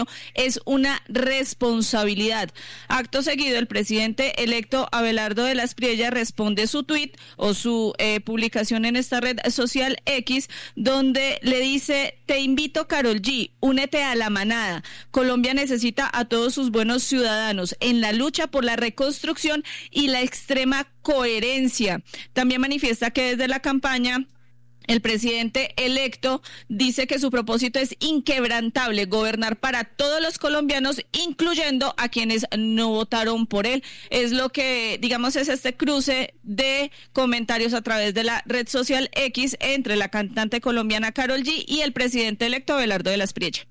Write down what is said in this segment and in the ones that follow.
junio es una responsabilidad. Acto seguido, el presidente electo Abelardo de la Espriella responde su tuit o su publicación en esta red social X, donde le dice: te invito, Karol G, únete a la manada. Colombia necesita a todos sus buenos ciudadanos en la lucha por la reconstrucción y la extrema coherencia. También manifiesta que desde la campaña el presidente electo dice que su propósito es inquebrantable: gobernar para todos los colombianos, incluyendo a quienes no votaron por él. Es lo que, digamos, es este cruce de comentarios a través de la red social X entre la cantante colombiana Karol G y el presidente electo Abelardo de la Espriella.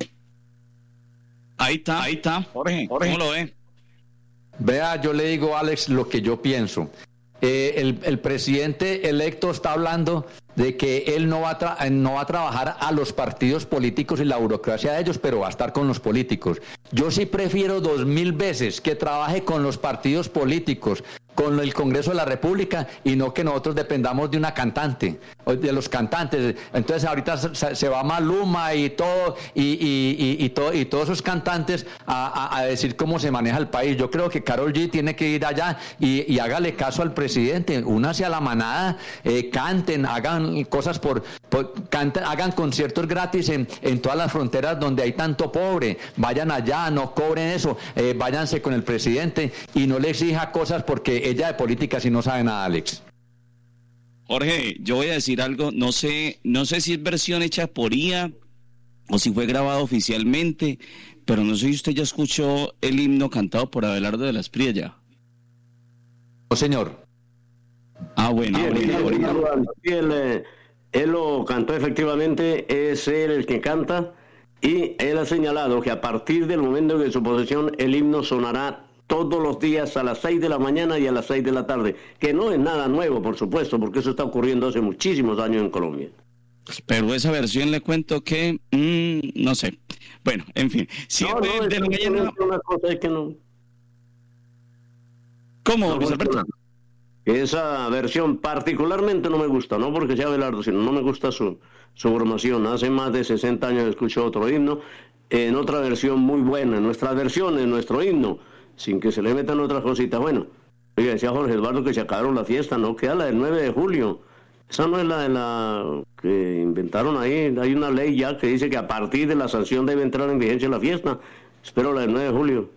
Ahí está. Jorge, ¿cómo lo ve? Vea, yo le digo, Alex, lo que yo pienso. El presidente electo está hablando de que él no va a trabajar a los partidos políticos y la burocracia de ellos, pero va a estar con los políticos. Yo sí prefiero 2000 veces que trabaje con los partidos políticos, con el Congreso de la República, y no que nosotros dependamos de una cantante, de los cantantes. Entonces ahorita se va Maluma y todo, y todos esos cantantes a decir cómo se maneja el país. Yo creo que Karol G tiene que ir allá y hágale caso al presidente, únase a la manada, canten, hagan cosas hagan conciertos gratis en todas las fronteras donde hay tanto pobre. Vayan allá, no cobren eso, váyanse con el presidente y no le exija cosas, porque ella de política sí no sabe nada, Alex. Jorge, yo voy a decir algo, no sé si es versión hecha por IA o si fue grabado oficialmente, pero no sé si usted ya escuchó el himno cantado por Abelardo de la Espriella. No, señor. Bueno. Sí, él lo cantó efectivamente, es él el que canta, y él ha señalado que a partir del momento de su posesión el himno sonará todos los días a las 6 de la mañana y a las 6 de la tarde, que no es nada nuevo, por supuesto, porque eso está ocurriendo hace muchísimos años en Colombia. Pero esa versión le cuento que, no sé. Bueno, en fin. De la mañana... Una cosa es que no. ¿Cómo, Luis Alberto? Esa versión particularmente no me gusta, no porque sea Abelardo, sino no me gusta su formación. Hace más de 60 años escuché otro himno, en otra versión muy buena, en nuestra versión, en nuestro himno, sin que se le metan otras cositas. Bueno, oiga, decía Jorge Eduardo que se acabaron la fiesta, ¿no? Queda la del 9 de julio. Esa no es la de la que inventaron ahí. Hay una ley ya que dice que a partir de la sanción debe entrar en vigencia la fiesta. Espero la del 9 de julio.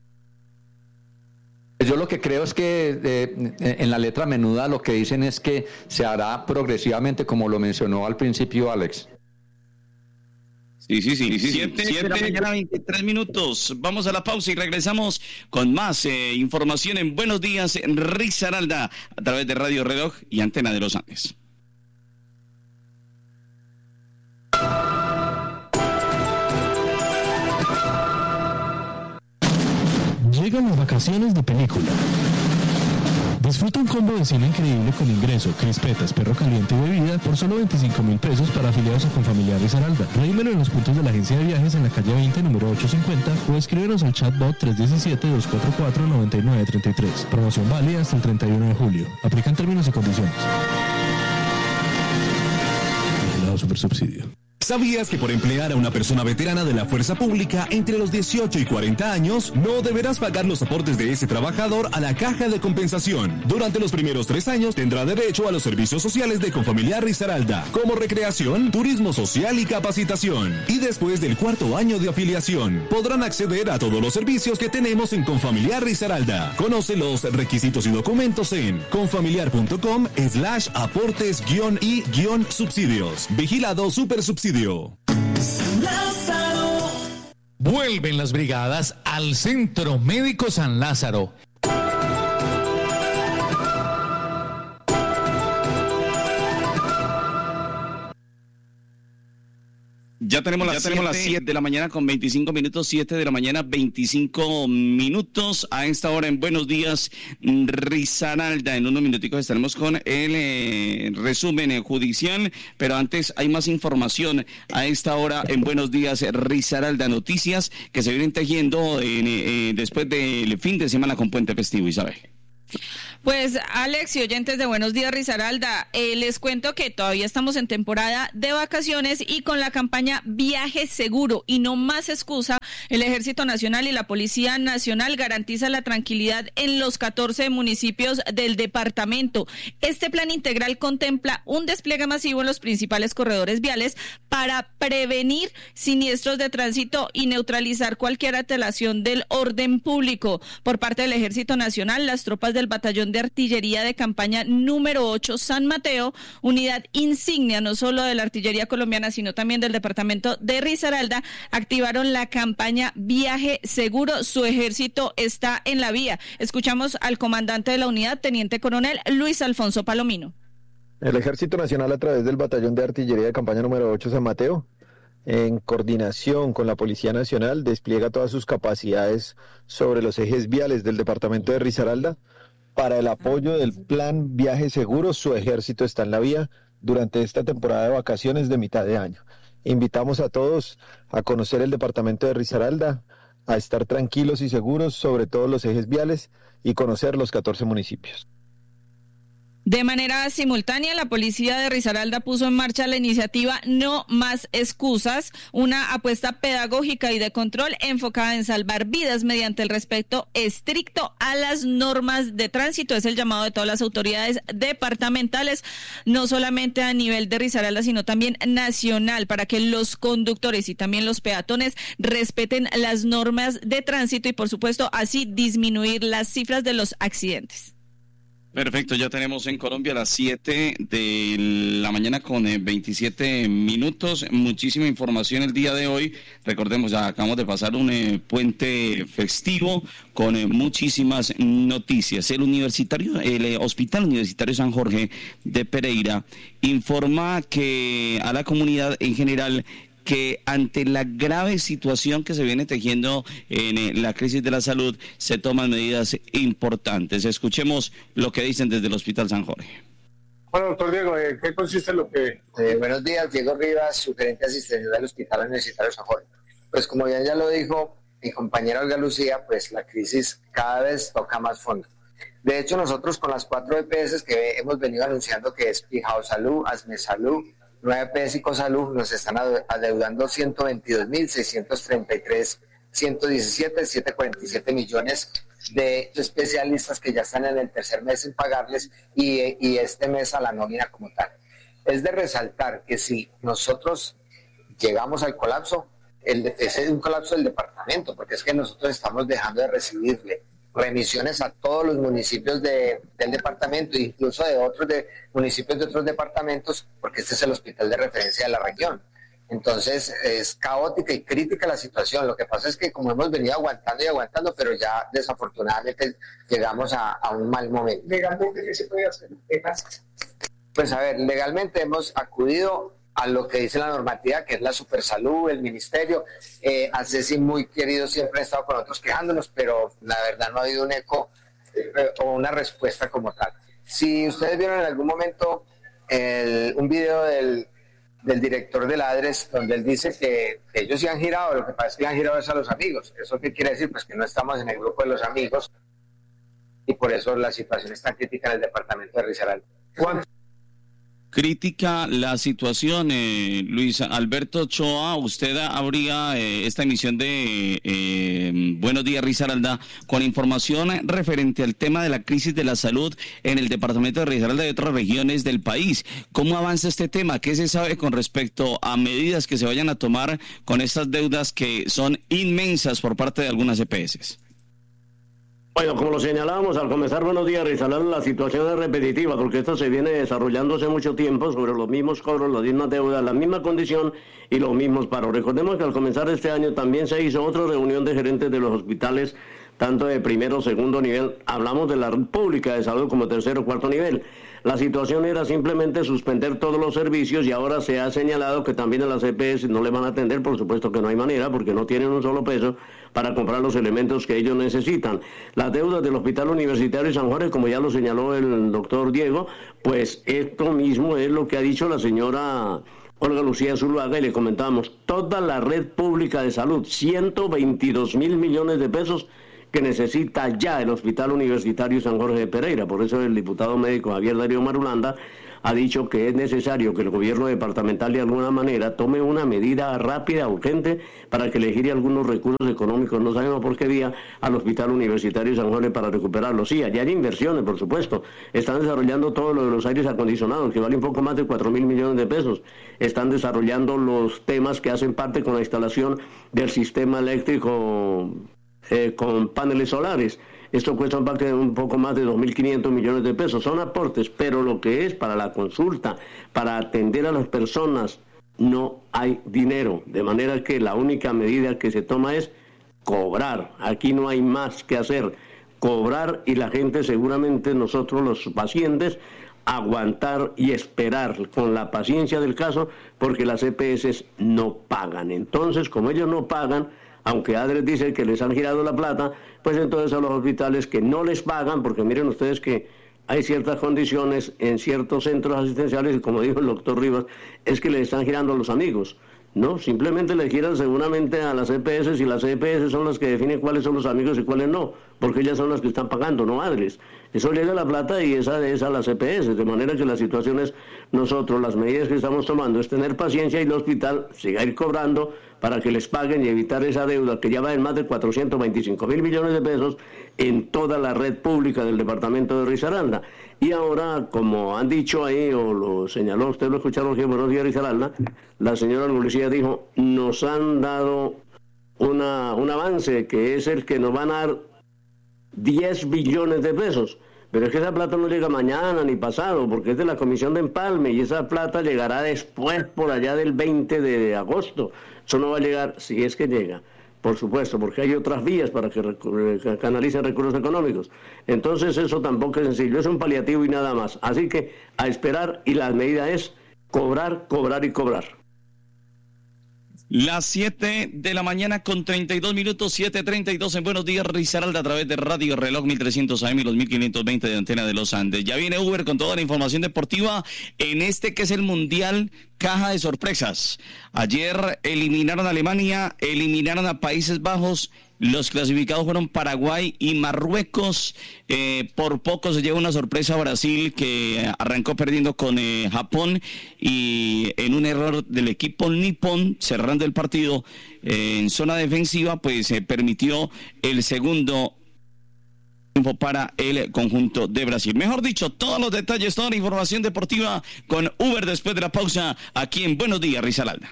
Yo lo que creo es que en la letra menuda lo que dicen es que se hará progresivamente, como lo mencionó al principio Alex. Sí. 7 de la mañana, 23 minutos. Vamos a la pausa y regresamos con más información en Buenos Días en Risaralda, a través de Radio Reloj y Antena de los Andes. Llegan las vacaciones de película. Disfruta un combo de cine increíble con ingreso, crispetas, perro caliente y bebida por solo 25,000 pesos para afiliados o con familiares Risaralda. Redímelo en los puntos de la agencia de viajes en la calle 20, número 850, o escríbenos al chatbot 317-244-9933. Promoción válida hasta el 31 de julio. Aplican términos y condiciones. Vigilado Supersubsidio. ¿Sabías que por emplear a una persona veterana de la fuerza pública entre los 18 y 40 años, no deberás pagar los aportes de ese trabajador a la caja de compensación? Durante los primeros 3 años tendrá derecho a los servicios sociales de Confamiliar Risaralda, como recreación, turismo social y capacitación. Y después del 4º año de afiliación, podrán acceder a todos los servicios que tenemos en Confamiliar Risaralda. Conoce los requisitos y documentos en confamiliar.com/aportes-y-subsidios. Vigilado Supersubsidio. Vuelven las brigadas al Centro Médico San Lázaro. Ya tenemos las 7 de la mañana con 25 minutos, 7 de la mañana 25 minutos. A esta hora en Buenos Días Risaralda. En unos minuticos estaremos con el resumen judicial, pero antes hay más información a esta hora en Buenos Días Risaralda. Noticias que se vienen tejiendo después del fin de semana con puente festivo, Isabel. Pues Alex y oyentes de Buenos Días Risaralda, les cuento que todavía estamos en temporada de vacaciones y con la campaña Viaje Seguro y no más excusa, el Ejército Nacional y la Policía Nacional garantizan la tranquilidad en los 14 municipios del departamento. Este plan integral contempla un despliegue masivo en los principales corredores viales para prevenir siniestros de tránsito y neutralizar cualquier alteración del orden público. Por parte del Ejército Nacional, las tropas del Batallón de Artillería de Campaña número 8 San Mateo, unidad insignia no solo de la artillería colombiana, sino también del departamento de Risaralda, activaron la campaña Viaje Seguro. Su ejército está en la vía. Escuchamos al comandante de la unidad, teniente coronel Luis Alfonso Palomino. El Ejército Nacional, a través del Batallón de Artillería de Campaña número 8 San Mateo, en coordinación con la Policía Nacional, despliega todas sus capacidades sobre los ejes viales del departamento de Risaralda. Para el apoyo del plan Viaje Seguro, su ejército está en la vía durante esta temporada de vacaciones de mitad de año. Invitamos a todos a conocer el departamento de Risaralda, a estar tranquilos y seguros sobre todos los ejes viales y conocer los 14 municipios. De manera simultánea, la policía de Risaralda puso en marcha la iniciativa No Más Excusas, una apuesta pedagógica y de control enfocada en salvar vidas mediante el respeto estricto a las normas de tránsito. Es el llamado de todas las autoridades departamentales, no solamente a nivel de Risaralda, sino también nacional, para que los conductores y también los peatones respeten las normas de tránsito y, por supuesto, así disminuir las cifras de los accidentes. Perfecto, ya tenemos en Colombia las 7 de la mañana con 27 minutos. Muchísima información el día de hoy. Recordemos, ya acabamos de pasar un puente festivo con muchísimas noticias. El Hospital Universitario San Jorge de Pereira informa que a la comunidad en general que ante la grave situación que se viene tejiendo en la crisis de la salud, se toman medidas importantes. Escuchemos lo que dicen desde el Hospital San Jorge. Bueno, doctor Diego, ¿qué consiste lo que...? Buenos días, Diego Rivas, sugerente asistencial del Hospital Universitario San Jorge. Pues como ya lo dijo mi compañera Olga Lucía, pues la crisis cada vez toca más fondo. De hecho, nosotros con las 4 EPS que hemos venido anunciando, que es Pijao Salud, Asme Salud, 9 EPS y Cosalud, nos están adeudando 122.633.117 millones de especialistas que ya están en el tercer mes sin pagarles y este mes a la nómina como tal. Es de resaltar que si nosotros llegamos al colapso, ese es un colapso del departamento, porque es que nosotros estamos dejando de recibirle remisiones a todos los municipios del departamento, incluso de otros municipios de otros departamentos, porque este es el hospital de referencia de la región. Entonces es caótica y crítica la situación. Lo que pasa es que como hemos venido aguantando, pero ya desafortunadamente llegamos a un mal momento. ¿Legalmente qué se puede hacer? ¿Qué pasa? Pues a ver, legalmente hemos acudido a lo que dice la normativa, que es la Supersalud, el ministerio. A Ceci, muy querido, siempre ha estado con nosotros quejándonos, pero la verdad no ha habido un eco o una respuesta como tal. Si ustedes vieron en algún momento un video del director de la ADRES, donde él dice que ellos sí han girado, lo que pasa es que han girado es a los amigos. ¿Eso qué quiere decir? Pues que no estamos en el grupo de los amigos y por eso la situación es tan crítica en el departamento de Risaralda. Crítica la situación, Luis Alberto Ochoa. Usted abría esta emisión de Buenos Días Risaralda con información referente al tema de la crisis de la salud en el departamento de Risaralda y otras regiones del país. ¿Cómo avanza este tema? ¿Qué se sabe con respecto a medidas que se vayan a tomar con estas deudas que son inmensas por parte de algunas EPS? Bueno, como lo señalábamos al comenzar Buenos Días Risaralda, la situación es repetitiva porque esto se viene desarrollando hace mucho tiempo sobre los mismos cobros, las mismas deudas, la misma condición y los mismos paros. Recordemos que al comenzar este año también se hizo otra reunión de gerentes de los hospitales, tanto de primero o segundo nivel, hablamos de la red pública de salud como tercero o cuarto nivel. La situación era simplemente suspender todos los servicios y ahora se ha señalado que también a las EPS no le van a atender, por supuesto que no hay manera porque no tienen un solo peso para comprar los elementos que ellos necesitan. Las deudas del Hospital Universitario San Jorge, como ya lo señaló el doctor Diego, pues esto mismo es lo que ha dicho la señora Olga Lucía Zuluaga y le comentábamos, toda la red pública de salud, 122.000 millones de pesos, que necesita ya el Hospital Universitario San Jorge de Pereira. Por eso el diputado médico Javier Darío Marulanda ha dicho que es necesario que el gobierno departamental de alguna manera tome una medida rápida, urgente, para que le gire algunos recursos económicos, no sabemos por qué vía, al Hospital Universitario San Jorge para recuperarlo. Sí, allá hay inversiones, por supuesto. Están desarrollando todo lo de los aires acondicionados, que vale un poco más de 4.000 millones de pesos. Están desarrollando los temas que hacen parte con la instalación del sistema eléctrico con paneles solares. Esto cuesta un poco más de 2.500 millones de pesos. Son aportes, pero lo que es para la consulta, para atender a las personas, no hay dinero. De manera que la única medida que se toma es cobrar. Aquí no hay más que hacer. Cobrar, y la gente, seguramente nosotros los pacientes, aguantar y esperar con la paciencia del caso, porque las EPS no pagan. Entonces, como ellos no pagan, aunque Adres dice que les han girado la plata, pues entonces a los hospitales que no les pagan, porque miren ustedes que hay ciertas condiciones en ciertos centros asistenciales, y como dijo el doctor Rivas, es que les están girando a los amigos, ¿no? Simplemente le giran seguramente a las EPS, y las EPS son las que definen cuáles son los amigos y cuáles no, porque ellas son las que están pagando, no Adres. Eso llega la plata y esa es a las EPS, de manera que la situación es, nosotros, las medidas que estamos tomando es tener paciencia y el hospital siga ir cobrando para que les paguen y evitar esa deuda que ya va en más de 425.000 millones de pesos en toda la red pública del departamento de Risaralda. Y ahora, como han dicho ahí, o lo señaló, usted lo escucharon, que Buenos Días Risaralda, la señora Lucía dijo, nos han dado un avance que es el que nos van a dar 10 billones de pesos. Pero es que esa plata no llega mañana ni pasado, porque es de la Comisión de Empalme, y esa plata llegará después, por allá del 20 de agosto. Eso no va a llegar, si es que llega, por supuesto, porque hay otras vías para que canalicen recursos económicos. Entonces eso tampoco es sencillo, es un paliativo y nada más. Así que a esperar, y la medida es cobrar, cobrar y cobrar. Las 7 de la mañana con 32 minutos, 7:32 en Buenos Días Risaralda a través de Radio Reloj 1300 AM y los 1520 de Antena de los Andes. Ya viene Uber con toda la información deportiva en este que es el Mundial Caja de Sorpresas. Ayer eliminaron a Alemania, eliminaron a Países Bajos. Los clasificados fueron Paraguay y Marruecos. Por poco se lleva una sorpresa a Brasil, que arrancó perdiendo con Japón, y en un error del equipo nipón, cerrando el partido en zona defensiva, pues permitió el segundo triunfo para el conjunto de Brasil. Mejor dicho, todos los detalles, toda la información deportiva con Uber después de la pausa, aquí en Buenos Días Risaralda.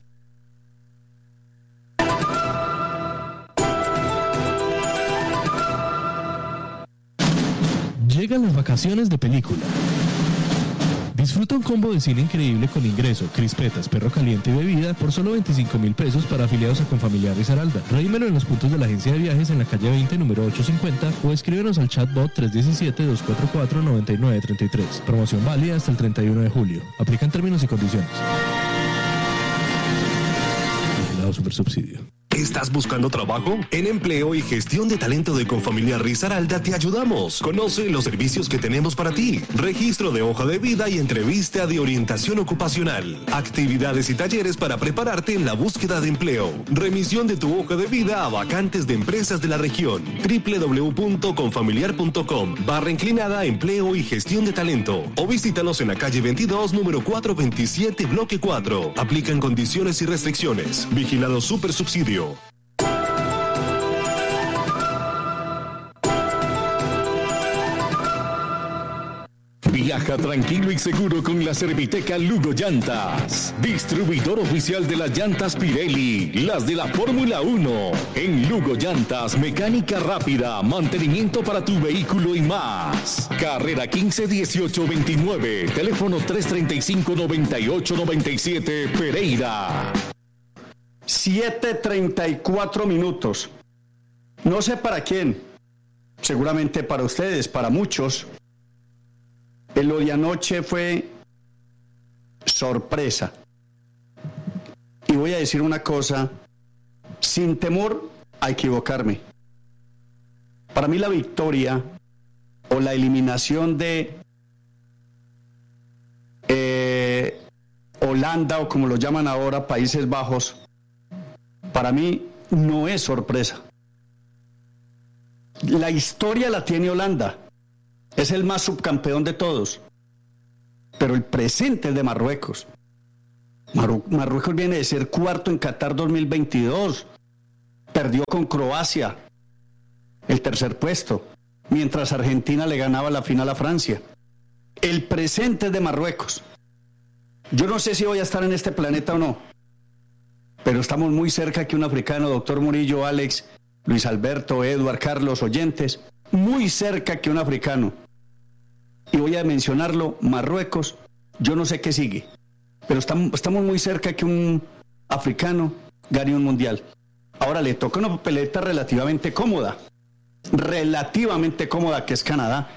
Llegan las vacaciones de película. Disfruta un combo de cine increíble con ingreso, crispetas, perro caliente y bebida por solo 25.000 pesos para afiliados a Confamiliar Risaralda. Redímelo en los puntos de la agencia de viajes en la calle 20, número 850, o escríbenos al chatbot 317-244-9933. Promoción válida hasta el 31 de julio. Aplican términos y condiciones. Vigilado Supersubsidio. ¿Estás buscando trabajo? En Empleo y Gestión de Talento de Confamiliar Risaralda te ayudamos. Conoce los servicios que tenemos para ti. Registro de hoja de vida y entrevista de orientación ocupacional. Actividades y talleres para prepararte en la búsqueda de empleo. Remisión de tu hoja de vida a vacantes de empresas de la región. www.confamiliar.com// Empleo y Gestión de Talento. O visítanos en la calle 22, número 427, bloque 4. Aplican condiciones y restricciones. Vigilado Supersubsidio. Viaja tranquilo y seguro con la Serviteca Lugo Llantas, distribuidor oficial de las llantas Pirelli, las de la Fórmula 1. En Lugo Llantas, mecánica rápida, mantenimiento para tu vehículo y más. Carrera 151829, teléfono 335-9897, Pereira. 7:34 minutos. No sé para quién, seguramente para ustedes, para muchos. Lo de anoche fue sorpresa. Y voy a decir una cosa, sin temor a equivocarme. Para mí la victoria o la eliminación de Holanda, o como lo llaman ahora, Países Bajos, para mí no es sorpresa. La historia la tiene Holanda. Es el más subcampeón de todos. Pero el presente es de Marruecos. Marruecos viene de ser cuarto en Qatar 2022. Perdió con Croacia el tercer puesto, mientras Argentina le ganaba la final a Francia. El presente es de Marruecos. Yo no sé si voy a estar en este planeta o no, pero estamos muy cerca que un africano, doctor Murillo, Alex, Luis Alberto, Eduard, Carlos, oyentes, muy cerca que un africano. Y voy a mencionarlo, Marruecos, yo no sé qué sigue, pero estamos muy cerca que un africano gane un mundial. Ahora le toca una papeleta relativamente cómoda, que es Canadá.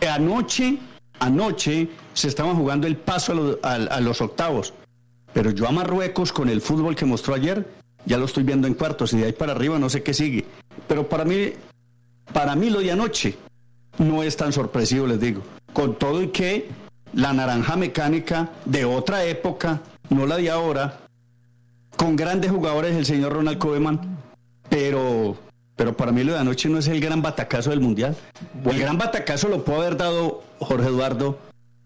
Anoche se estaban jugando el paso a los octavos, pero yo a Marruecos con el fútbol que mostró ayer, ya lo estoy viendo en cuartos y de ahí para arriba no sé qué sigue. Pero para mí lo de anoche no es tan sorpresivo, les digo. Con todo y que la naranja mecánica de otra época, no la de ahora, con grandes jugadores, el señor Ronald Koeman, pero para mí lo de anoche no es el gran batacazo del Mundial. El gran batacazo lo puede haber dado Jorge Eduardo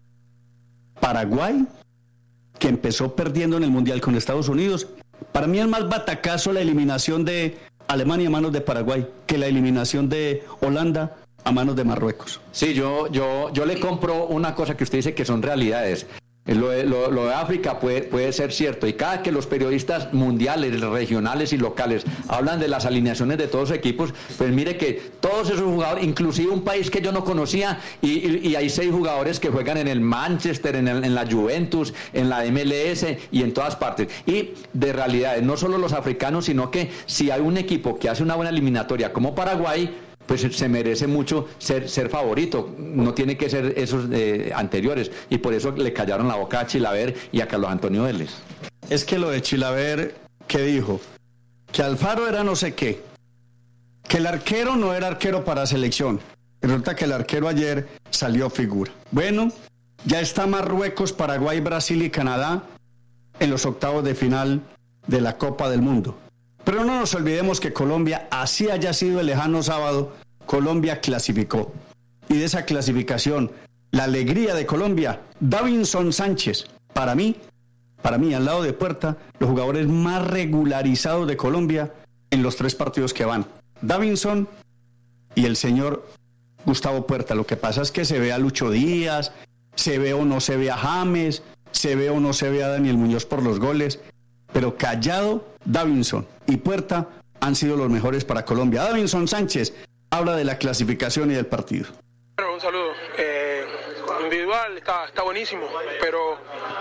Paraguay, que empezó perdiendo en el Mundial con Estados Unidos. Para mí es más batacazo la eliminación de Alemania a manos de Paraguay que la eliminación de Holanda a manos de Marruecos. Sí, yo le compro una cosa que usted dice que son realidades. Lo de África puede ser cierto, y cada que los periodistas mundiales, regionales y locales hablan de las alineaciones de todos los equipos, pues mire que todos esos jugadores, inclusive un país que yo no conocía, y hay 6 jugadores que juegan en el Manchester, en la Juventus, en la MLS y en todas partes. Y de realidades, no solo los africanos, sino que si hay un equipo que hace una buena eliminatoria como Paraguay, pues se merece mucho ser favorito, no tiene que ser esos anteriores, y por eso le callaron la boca a Chilaver y a Carlos Antonio Vélez. Es que lo de Chilaver, ¿qué dijo? Que Alfaro era no sé qué, que el arquero no era arquero para selección. Resulta que el arquero ayer salió figura. Bueno, ya está Marruecos, Paraguay, Brasil y Canadá en los octavos de final de la Copa del Mundo. Pero no nos olvidemos que Colombia, así haya sido el lejano sábado, Colombia clasificó. Y de esa clasificación, la alegría de Colombia, Davinson Sánchez, para mí, al lado de Puerta, los jugadores más regularizados de Colombia en los 3 partidos que van. Davinson y el señor Gustavo Puerta. Lo que pasa es que se ve a Lucho Díaz, se ve o no se ve a James, se ve o no se ve a Daniel Muñoz por los goles, pero Callado, Davinson y Puerta han sido los mejores para Colombia. Davinson Sánchez habla de la clasificación y del partido. Bueno, un saludo. Individual está buenísimo, pero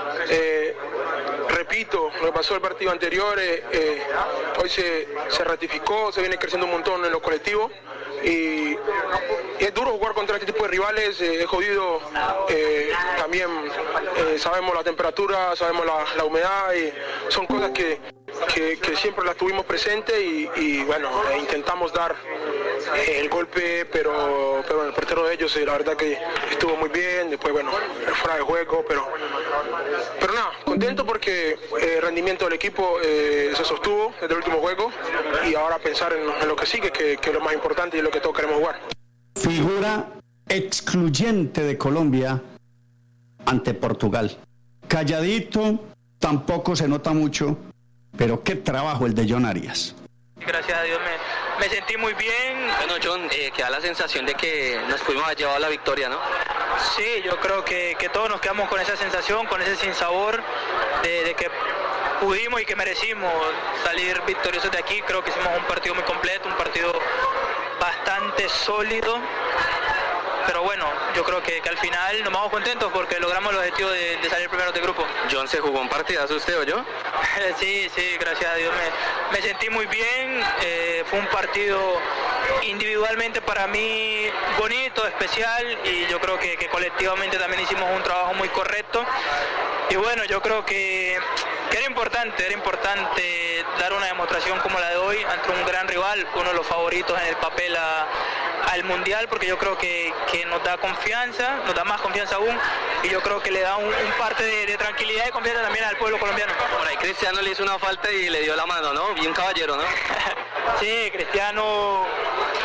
repito, lo que pasó el partido anterior, hoy se ratificó, se viene creciendo un montón en lo colectivo. Y es duro jugar contra este tipo de rivales, es jodido, también sabemos la temperatura, sabemos la humedad, y son cosas que siempre las tuvimos presentes y bueno, intentamos dar el golpe, pero el portero de ellos la verdad que estuvo muy bien, después bueno, fuera de juego, pero nada, contento porque el rendimiento del equipo se sostuvo desde el último juego, y ahora pensar en lo que sigue, que es lo más importante y lo que todos queremos jugar. Figura excluyente de Colombia ante Portugal. Calladito, tampoco se nota mucho, pero qué trabajo el de John Arias. Gracias a Dios me sentí muy bien. Bueno, John, queda la sensación de que nos pudimos haber llevado la victoria, ¿no? Sí, yo creo que todos nos quedamos con esa sensación, con ese sinsabor de que pudimos y que merecimos salir victoriosos de aquí. Creo que hicimos un partido muy completo, un partido bastante sólido. Pero bueno, yo creo que al final nos vamos contentos porque logramos el objetivo de salir primero de grupo. John, ¿se jugó un partidazo usted o yo? Sí, gracias a Dios me sentí muy bien. Fue un partido individualmente para mí bonito, especial, y yo creo que colectivamente también hicimos un trabajo muy correcto. Y bueno, yo creo que era importante dar una demostración como la de hoy ante un gran rival, uno de los favoritos en el papel al Mundial, porque yo creo que nos da confianza, nos da más confianza aún, y yo creo que le da un parte de tranquilidad y confianza también al pueblo colombiano. Por ahí Cristiano le hizo una falta y le dio la mano, ¿no? Bien caballero, ¿no? Sí, Cristiano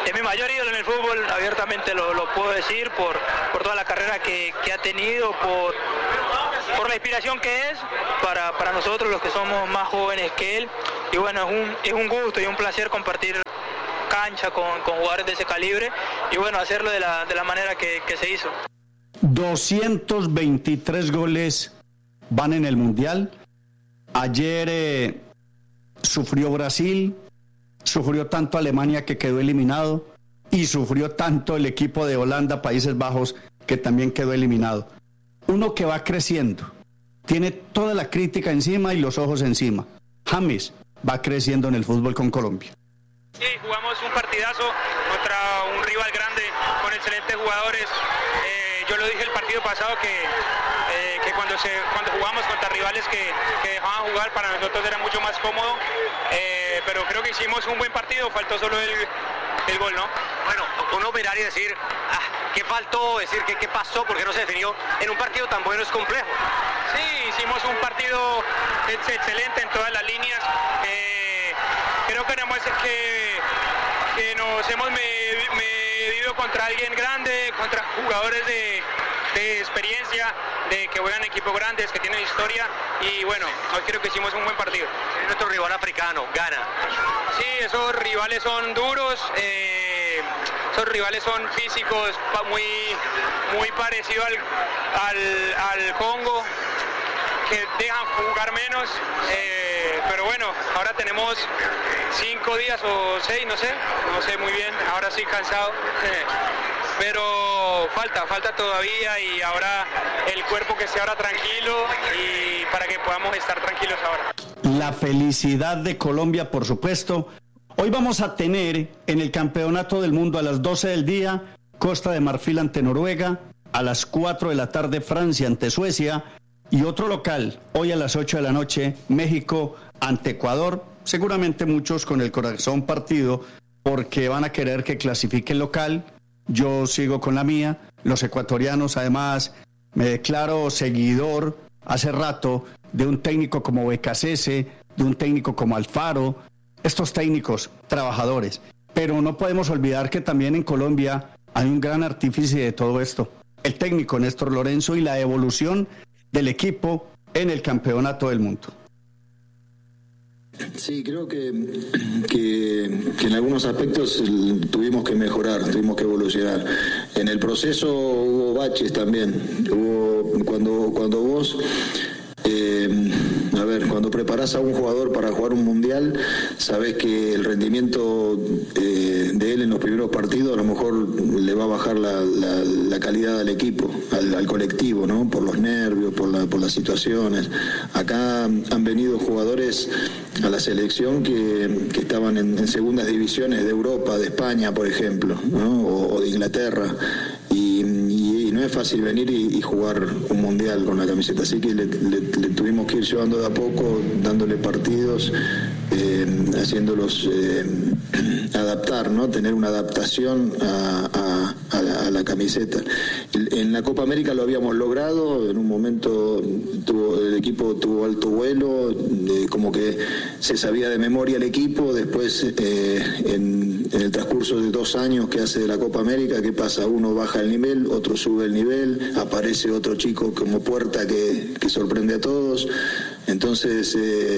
es mi mayor ídolo en el fútbol, abiertamente lo puedo decir, por toda la carrera que ha tenido, por la inspiración que es para nosotros los que somos más jóvenes que él. Y bueno, es un gusto y un placer compartir cancha con jugadores de ese calibre y bueno, hacerlo de la manera que se hizo. 223 goles van en el Mundial. Ayer sufrió Brasil, sufrió tanto Alemania que quedó eliminado y sufrió tanto el equipo de Holanda, Países Bajos, que también quedó eliminado. Uno que va creciendo, tiene toda la crítica encima y los ojos encima. James va creciendo en el fútbol con Colombia. Sí, jugamos un partidazo contra un rival grande con excelentes jugadores. Yo lo dije el partido pasado que cuando jugamos contra rivales que dejaban jugar, para nosotros era mucho más cómodo, pero creo que hicimos un buen partido, faltó solo el gol, ¿no? Bueno, uno mirar y decir, ¿qué faltó? Decir, ¿qué pasó? ¿Por qué no se definió? En un partido tan bueno es complejo. Sí, hicimos un partido excelente en todas las líneas. Creo que nos hemos medido contra alguien grande, contra jugadores de experiencia, de que juegan equipos grandes, que tienen historia, y bueno, hoy creo que hicimos un buen partido. Nuestro rival africano, Ghana. Sí, esos rivales son duros, esos rivales son físicos, muy parecido al Congo, que dejan jugar menos, pero bueno, ahora tenemos 5 días o 6, no sé muy bien, ahora sí cansado, pero falta todavía, y ahora el cuerpo que esté ahora tranquilo y para que podamos estar tranquilos ahora. La felicidad de Colombia, por supuesto. Hoy vamos a tener en el Campeonato del Mundo a las 12 del día Costa de Marfil ante Noruega, a las 4 de la tarde Francia ante Suecia, y otro local, hoy a las 8 de la noche, México ante Ecuador. Seguramente muchos con el corazón partido porque van a querer que clasifique el local. Yo sigo con la mía. Los ecuatorianos, además, me declaro seguidor hace rato de un técnico como Becasese, de un técnico como Alfaro, estos técnicos trabajadores. Pero no podemos olvidar que también en Colombia hay un gran artífice de todo esto, el técnico Néstor Lorenzo, y la evolución del equipo en el Campeonato del Mundo. Sí, creo que en algunos aspectos tuvimos que mejorar, tuvimos que evolucionar. En el proceso hubo baches también. Cuando vos cuando preparás a un jugador para jugar un mundial, sabés que el rendimiento de él en los primeros partidos a lo mejor le va a bajar la calidad al equipo, al colectivo, ¿no? Por los nervios, por las situaciones. Acá han venido jugadores a la selección que estaban en segundas divisiones de Europa, de España, por ejemplo, ¿no? o de Inglaterra. Y no es fácil venir y jugar un mundial con la camiseta, así que le tuvimos que ir llevando de a poco, dándole partidos, haciéndolos adaptar, ¿no? Tener una adaptación a la camiseta. En la Copa América lo habíamos logrado, en un momento el equipo tuvo alto vuelo, como que se sabía de memoria el equipo. Después en el transcurso de 2 años que hace de la Copa América, ¿qué pasa? Uno baja el nivel, otro sube el nivel, aparece otro chico como Puerta que sorprende a todos. Entonces,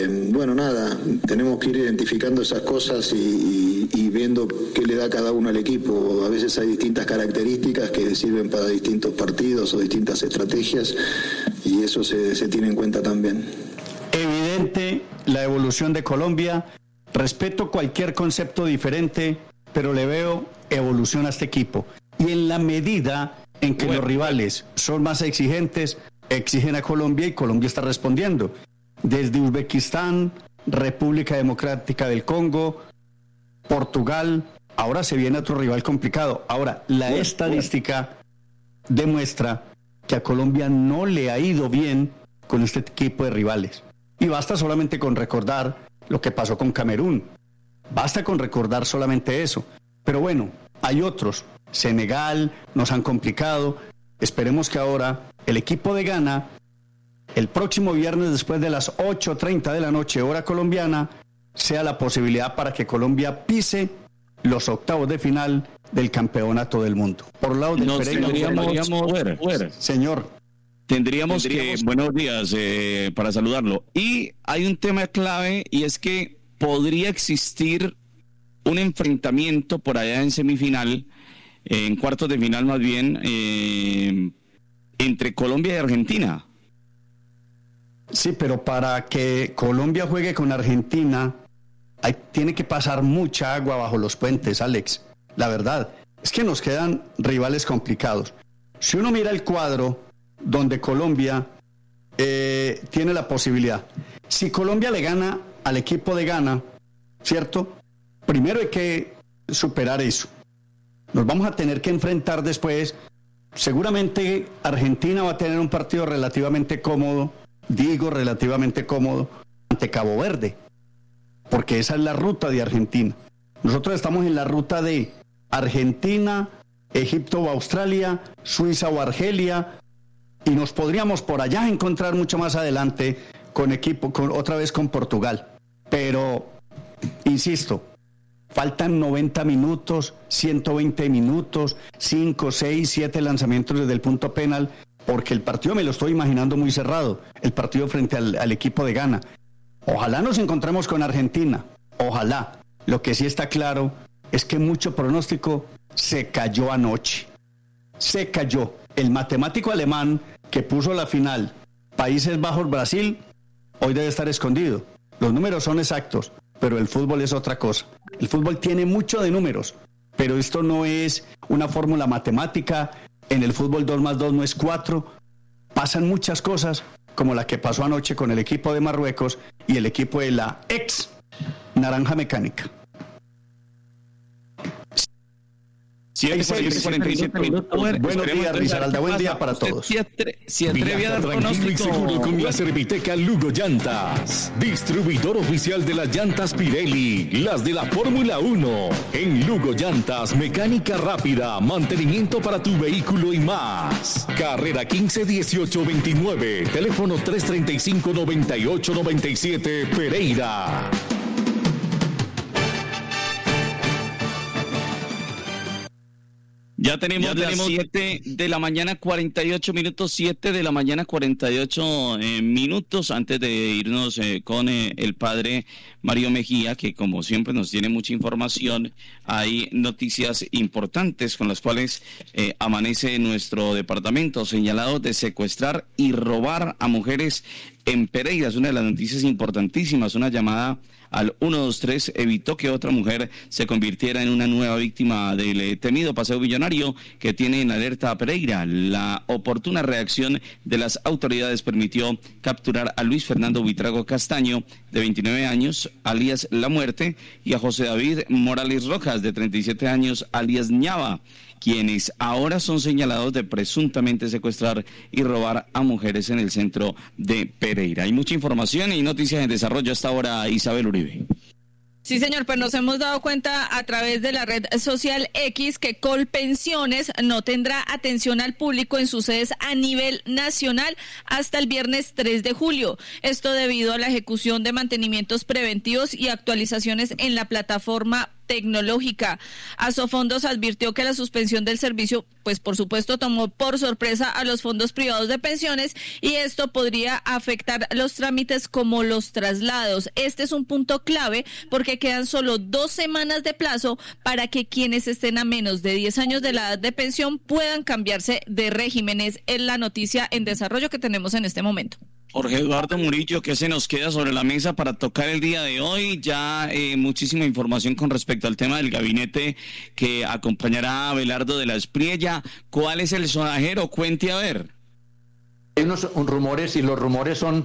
tenemos que ir identificando esas cosas y viendo qué le da cada uno al equipo. A veces hay distintas características que sirven para distintos partidos o distintas estrategias, y eso se tiene en cuenta también. Evidente la evolución de Colombia. Respeto cualquier concepto diferente, pero le veo evolución a este equipo. Y en la medida en que los rivales son más exigentes, exigen a Colombia, y Colombia está respondiendo. Desde Uzbekistán, República Democrática del Congo, Portugal, ahora se viene otro rival complicado. Ahora, la estadística demuestra que a Colombia no le ha ido bien con este equipo de rivales. Y basta solamente con recordar lo que pasó con Camerún. Basta con recordar solamente eso. Pero bueno, hay otros. Senegal, nos han complicado. Esperemos que ahora el equipo de Ghana, el próximo viernes después de las 8:30 de la noche, hora colombiana, sea la posibilidad para que Colombia pise los octavos de final del campeonato del mundo. Por lado del Pereira, señor. Tendríamos que, buenos días, para saludarlo. Y hay un tema clave, y es que podría existir un enfrentamiento por allá en semifinal, en cuartos de final más bien, entre Colombia y Argentina. Sí, pero para que Colombia juegue con Argentina, tiene que pasar mucha agua bajo los puentes, Alex. La verdad, es que nos quedan rivales complicados. Si uno mira el cuadro donde Colombia tiene la posibilidad, si Colombia le gana al equipo de Ghana, ¿cierto? Primero hay que superar eso. Nos vamos a tener que enfrentar después. Seguramente Argentina va a tener un partido relativamente cómodo, ante Cabo Verde, porque esa es la ruta de Argentina. Nosotros estamos en la ruta de Argentina, Egipto o Australia, Suiza o Argelia, y nos podríamos por allá encontrar mucho más adelante otra vez con Portugal. Pero, insisto, faltan 90 minutos, 120 minutos, 5, 6, 7 lanzamientos desde el punto penal, porque el partido me lo estoy imaginando muy cerrado, el partido frente al equipo de Ghana. Ojalá nos encontremos con Argentina, ojalá. Lo que sí está claro es que mucho pronóstico se cayó anoche. Se cayó. El matemático alemán que puso la final Países Bajos-Brasil, hoy debe estar escondido. Los números son exactos, pero el fútbol es otra cosa. El fútbol tiene mucho de números, pero esto no es una fórmula matemática. En el fútbol 2 más 2 no es 4. Pasan muchas cosas, como la que pasó anoche con el equipo de Marruecos y el equipo de la ex Naranja Mecánica. 47 minutos. Buenos días, Risaralda. Buen día para todos. Si atreve a dar tranquilo y seguro con la Serviteca Lugo Llantas, distribuidor oficial de las llantas Pirelli, las de la Fórmula 1. En Lugo Llantas, mecánica rápida, mantenimiento para tu vehículo y más. Carrera 15-18-29, teléfono 335-9897, Pereira. Ya tenemos las 7 de la mañana, 48 minutos, 7 de la mañana, 48 minutos, antes de irnos con el padre Mario Mejía, que como siempre nos tiene mucha información. Hay noticias importantes con las cuales amanece nuestro departamento, señalado de secuestrar y robar a mujeres en Pereira. Es una de las noticias importantísimas. Una llamada al 123 evitó que otra mujer se convirtiera en una nueva víctima del temido paseo millonario que tiene en alerta a Pereira. La oportuna reacción de las autoridades permitió capturar a Luis Fernando Buitrago Castaño, de 29 años, alias La Muerte, y a José David Morales Rojas, de 37 años, alias Ñava, quienes ahora son señalados de presuntamente secuestrar y robar a mujeres en el centro de Pereira. Hay mucha información y noticias en desarrollo hasta ahora, Isabel Uribe. Sí, señor, pues nos hemos dado cuenta a través de la red social X que Colpensiones no tendrá atención al público en sus sedes a nivel nacional hasta el viernes 3 de julio. Esto debido a la ejecución de mantenimientos preventivos y actualizaciones en la plataforma tecnológica. Asofondos advirtió que la suspensión del servicio, pues por supuesto, tomó por sorpresa a los fondos privados de pensiones y esto podría afectar los trámites como los traslados. Este es un punto clave porque quedan solo 2 semanas de plazo para que quienes estén a menos de 10 años de la edad de pensión puedan cambiarse de regímenes. Es la noticia en desarrollo que tenemos en este momento. Jorge Eduardo Murillo, ¿qué se nos queda sobre la mesa para tocar el día de hoy? Ya muchísima información con respecto al tema del gabinete que acompañará a Abelardo de la Espriella. ¿Cuál es el sonajero? Cuente a ver. Hay unos rumores y los rumores son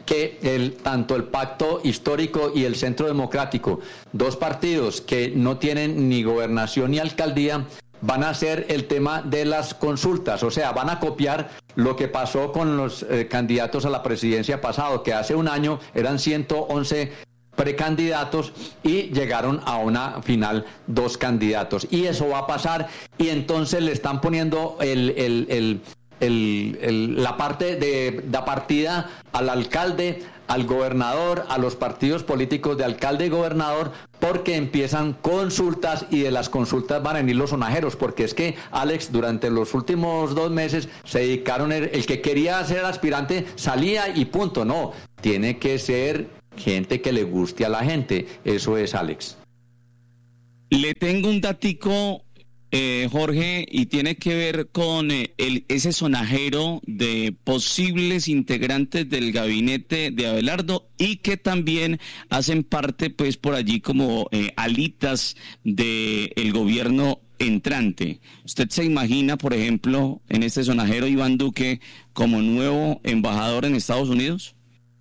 que tanto el Pacto Histórico y el Centro Democrático, 2 partidos que no tienen ni gobernación ni alcaldía, van a hacer el tema de las consultas, o sea, van a copiar lo que pasó con los candidatos a la presidencia pasado, que hace un año eran 111 precandidatos y llegaron a una final 2 candidatos. Y eso va a pasar y entonces le están poniendo la parte de la partida al alcalde, al gobernador, a los partidos políticos de alcalde y gobernador, porque empiezan consultas y de las consultas van a venir los sonajeros, porque es que, Alex, durante los últimos 2 meses se dedicaron, el que quería ser aspirante salía y punto. No, tiene que ser gente que le guste a la gente. Eso es, Alex. Le tengo un datico, Jorge, y tiene que ver con ese sonajero de posibles integrantes del gabinete de Abelardo y que también hacen parte, pues, por allí como alitas del gobierno entrante. ¿Usted se imagina, por ejemplo, en este sonajero Iván Duque como nuevo embajador en Estados Unidos?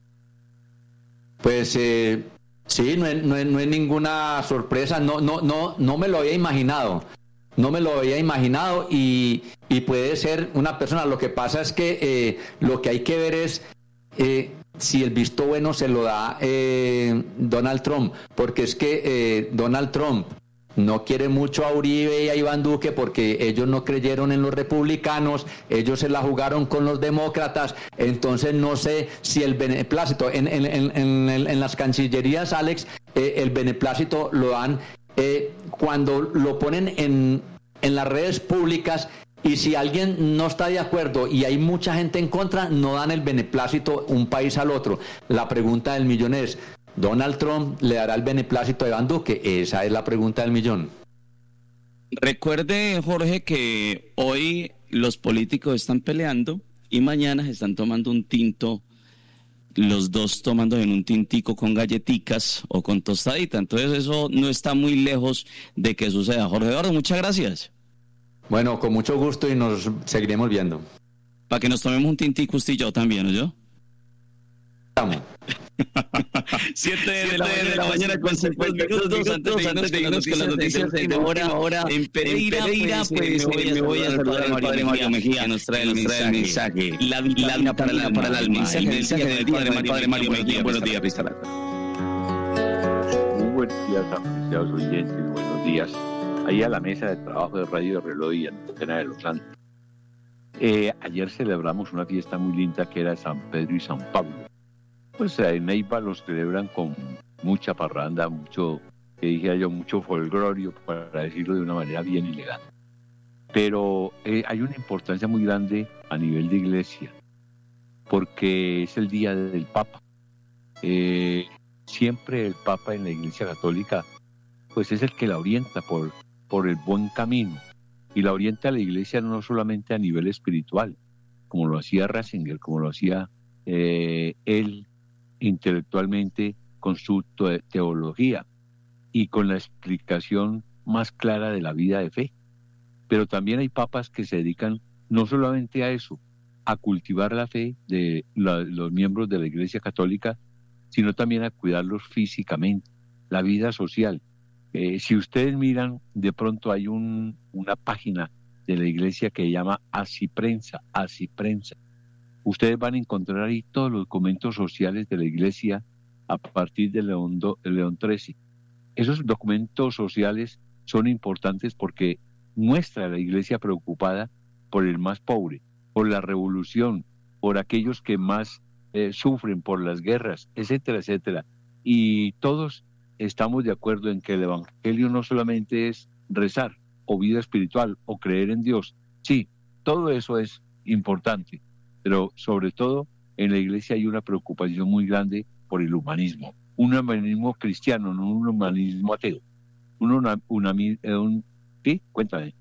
Pues sí, no es ninguna sorpresa. No me lo había imaginado. No me lo había imaginado y puede ser una persona. Lo que pasa es que lo que hay que ver es si el visto bueno se lo da Donald Trump, porque es que Donald Trump no quiere mucho a Uribe y a Iván Duque porque ellos no creyeron en los republicanos, ellos se la jugaron con los demócratas. Entonces no sé si el beneplácito en las cancillerías, Alex, el beneplácito lo dan cuando lo ponen en las redes públicas, y si alguien no está de acuerdo y hay mucha gente en contra, no dan el beneplácito un país al otro. La pregunta del millón es, ¿Donald Trump le dará el beneplácito a Iván Duque? Esa es la pregunta del millón. Recuerde, Jorge, que hoy los políticos están peleando y mañana se están tomando un tinto, los dos tomando en un tintico con galletitas o con tostadita. Entonces eso no está muy lejos de que suceda. Jorge Eduardo, muchas gracias. Bueno, con mucho gusto y nos seguiremos viendo. Para que nos tomemos un tintico usted y yo también, ¿no yo? 7 de la mañana con 50 minutos antes de irnos con las noticias de ahora en Pereira, pues me voy a saludar al padre Mario Mejía, que nos trae el mensaje, la vitamina para el alma, el mensaje del padre Mario Mejía. Buenos días, Risaralda. Muy buenos días, apreciados oyentes, buenos días. Ahí a la mesa de trabajo de Radio Reloj y Antena de los Santos. Ayer celebramos una fiesta muy linda que era San Pedro y San Pablo. Pues en Neiva los celebran con mucha parranda, mucho folclorio, para decirlo de una manera bien elegante. Pero hay una importancia muy grande a nivel de iglesia, porque es el día del Papa. Siempre el Papa en la Iglesia Católica, pues es el que la orienta por el buen camino, y la orienta a la Iglesia no solamente a nivel espiritual, como lo hacía Ratzinger, como lo hacía él intelectualmente con su teología y con la explicación más clara de la vida de fe. Pero también hay papas que se dedican no solamente a eso, a cultivar la fe de los miembros de la Iglesia Católica, sino también a cuidarlos físicamente, la vida social. Si ustedes miran, de pronto hay una página de la Iglesia que se llama Asiprensa. Ustedes van a encontrar ahí todos los documentos sociales de la Iglesia a partir de León XIII. Esos documentos sociales son importantes porque muestra a la Iglesia preocupada por el más pobre, por la revolución, por aquellos que más sufren, por las guerras, etcétera, etcétera. Y todos estamos de acuerdo en que el Evangelio no solamente es rezar o vida espiritual o creer en Dios. Sí, todo eso es importante. Pero sobre todo en la Iglesia hay una preocupación muy grande por el humanismo. Un humanismo cristiano, no un humanismo ateo. ¿Sí? Cuéntame.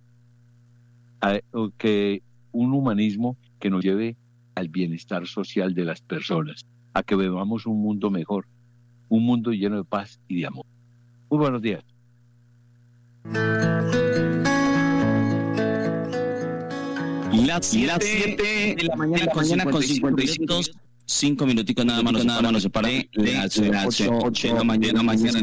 Un humanismo que nos lleve al bienestar social de las personas, a que vivamos un mundo mejor, un mundo lleno de paz y de amor. Muy buenos días. Las 7 de la mañana con 5 minuticos nada más nos separé. Las 8 de la mañana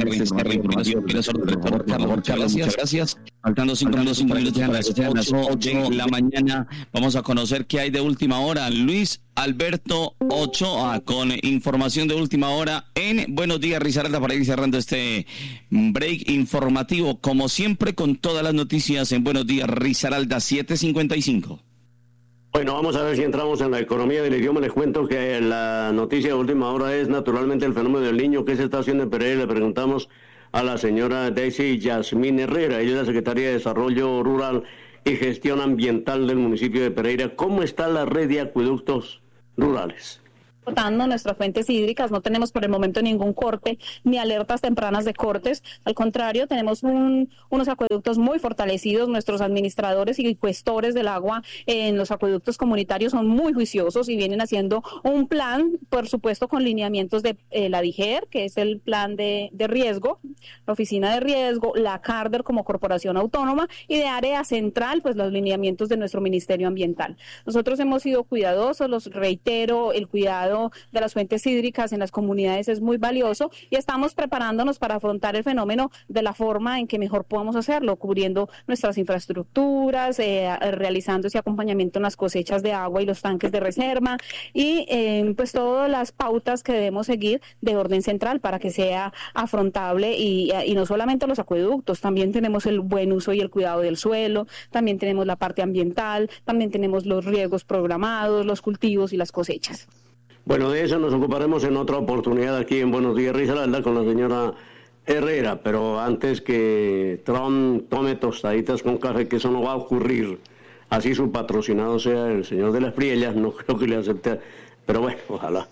muchas gracias. Faltando 5 minutos para que sean las 8 de la mañana. Vamos a conocer qué hay de última hora. Luis Alberto Ochoa con información de última hora en Buenos Días, Risaralda, para ir cerrando este break informativo. Como siempre, con todas las noticias en Buenos Días, Risaralda, 7:55. Bueno, vamos a ver si entramos en la economía del idioma. Les cuento que la noticia de última hora es naturalmente el fenómeno del niño. ¿Qué se está haciendo en Pereira? Le preguntamos a la señora Daisy Yasmín Herrera. Ella es la secretaria de Desarrollo Rural y Gestión Ambiental del municipio de Pereira. ¿Cómo está la red de acueductos rurales? Cortando nuestras fuentes hídricas, no tenemos por el momento ningún corte ni alertas tempranas de cortes, al contrario, tenemos unos acueductos muy fortalecidos. Nuestros administradores y cuestores del agua en los acueductos comunitarios son muy juiciosos y vienen haciendo un plan, por supuesto con lineamientos de la DIGER, que es el plan de riesgo, la oficina de riesgo, la CARDER como corporación autónoma, y de área central, pues los lineamientos de nuestro Ministerio Ambiental. Nosotros hemos sido cuidadosos, los reitero, el cuidado de las fuentes hídricas en las comunidades es muy valioso y estamos preparándonos para afrontar el fenómeno de la forma en que mejor podamos hacerlo, cubriendo nuestras infraestructuras, realizando ese acompañamiento en las cosechas de agua y los tanques de reserva y pues todas las pautas que debemos seguir de orden central para que sea afrontable y no solamente los acueductos, también tenemos el buen uso y el cuidado del suelo, también tenemos la parte ambiental, también tenemos los riegos programados, los cultivos y las cosechas. Bueno, de eso nos ocuparemos en otra oportunidad aquí en Buenos Días Risaralda con la señora Herrera, pero antes que Trump tome tostaditas con café, que eso no va a ocurrir, así su patrocinado sea el señor de las Priellas, no creo que le acepte, pero bueno, ojalá.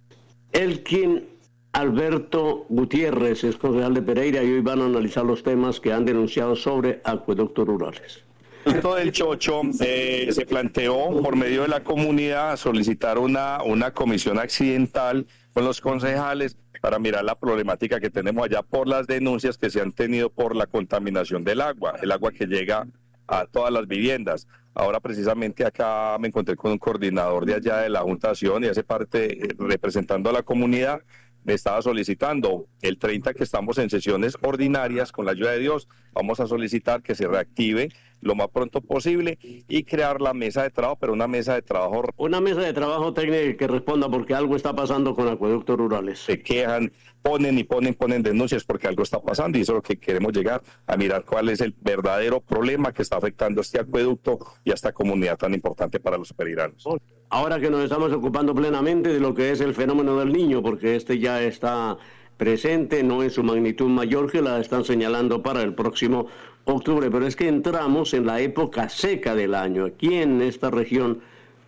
Elkin Alberto Gutiérrez es concejal de Pereira y hoy van a analizar los temas que han denunciado sobre acueductos rurales. Esto del Chocho se planteó por medio de la comunidad solicitar una comisión accidental con los concejales para mirar la problemática que tenemos allá por las denuncias que se han tenido por la contaminación del agua, el agua que llega a todas las viviendas. Ahora precisamente acá me encontré con un coordinador de allá de la Junta de Acción y hace parte representando a la comunidad. Me estaba solicitando el 30 que estamos en sesiones ordinarias, con la ayuda de Dios, vamos a solicitar que se reactive lo más pronto posible y crear la mesa de trabajo, pero una mesa de trabajo... Una mesa de trabajo técnica que responda porque algo está pasando con acueductos rurales. Se quejan, ponen denuncias porque algo está pasando y eso es lo que queremos llegar a mirar cuál es el verdadero problema que está afectando a este acueducto y a esta comunidad tan importante para los pereiranos. Ahora que nos estamos ocupando plenamente de lo que es el fenómeno del niño, porque este ya está presente, no en su magnitud mayor que la están señalando para el próximo octubre, pero es que entramos en la época seca del año. Aquí en esta región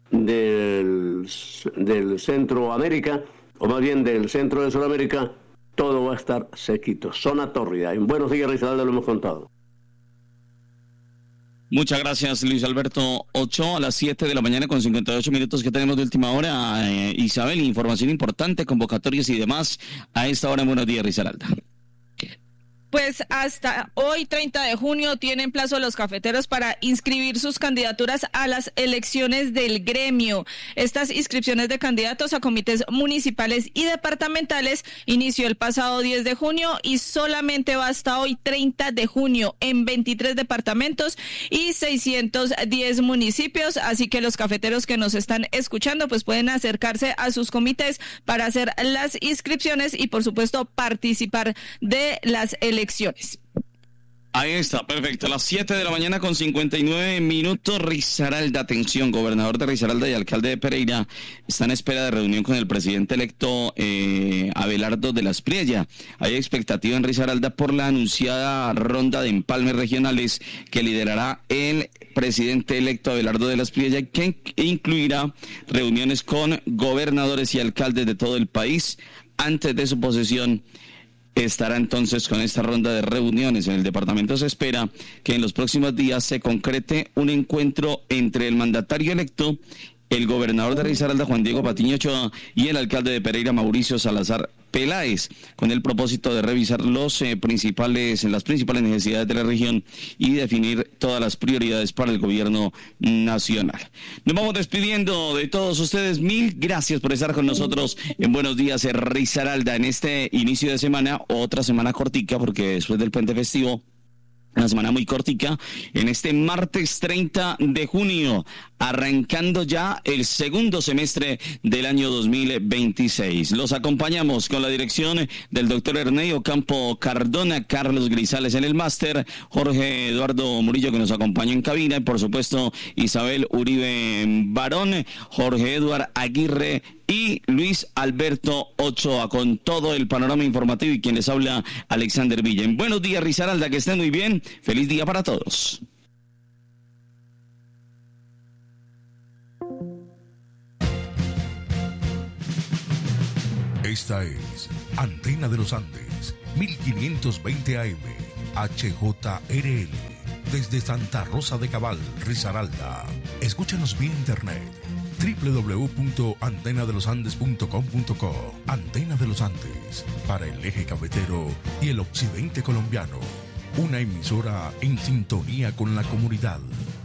del Centroamérica, o más bien del centro de Sudamérica, todo va a estar sequito. Zona tórrida. En Buenos Días, Risaralda, lo hemos contado. Muchas gracias, Luis Alberto. 8 a las 7 de la mañana con 58 minutos que tenemos de última hora. Isabel, información importante, convocatorias y demás a esta hora en Buenos Días, Risaralda. Pues hasta hoy, 30 de junio, tienen plazo los cafeteros para inscribir sus candidaturas a las elecciones del gremio. Estas inscripciones de candidatos a comités municipales y departamentales inició el pasado 10 de junio y solamente va hasta hoy, 30 de junio, en 23 departamentos y 610 municipios. Así que los cafeteros que nos están escuchando, pues pueden acercarse a sus comités para hacer las inscripciones y, por supuesto, participar de las elecciones. Ahí está, perfecto. A las 7 de la mañana con 59 minutos, Risaralda, atención, gobernador de Risaralda y alcalde de Pereira están en espera de reunión con el presidente electo Abelardo de las Priellas. Hay expectativa en Risaralda por la anunciada ronda de empalmes regionales que liderará el presidente electo Abelardo de las Priellas, que incluirá reuniones con gobernadores y alcaldes de todo el país. Antes de su posesión estará entonces con esta ronda de reuniones. En el departamento se espera que en los próximos días se concrete un encuentro entre el mandatario electo, el gobernador de Risaralda, Juan Diego Patiño Ochoa, y el alcalde de Pereira, Mauricio Salazar Peláez, con el propósito de revisar las principales necesidades de la región y definir todas las prioridades para el gobierno nacional. Nos vamos despidiendo de todos ustedes. Mil gracias por estar con nosotros en Buenos Días Risaralda en este inicio de semana, otra semana cortica porque después del puente festivo Una semana muy cortica en este martes 30 de junio, arrancando ya el segundo semestre del año 2026. Los acompañamos con la dirección del doctor Ernei Ocampo Cardona, Carlos Grisales en el máster, Jorge Eduardo Murillo que nos acompaña en cabina y por supuesto Isabel Uribe Barón, Jorge Eduardo Aguirre y Luis Alberto Ochoa con todo el panorama informativo y quien les habla Alexander Villen. Buenos días Risaralda, que estén muy bien. Feliz día para todos. Esta es Antena de los Andes, 1520 AM, HJRL, desde Santa Rosa de Cabal, Risaralda. Escúchanos vía internet www.antenadelosandes.com.co. Antena de los Andes, para el eje cafetero y el occidente colombiano. Una emisora en sintonía con la comunidad.